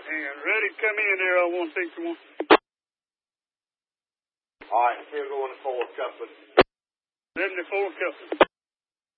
And ready to come in there on 161. All right, still going to 4 coupling. 74 coupling.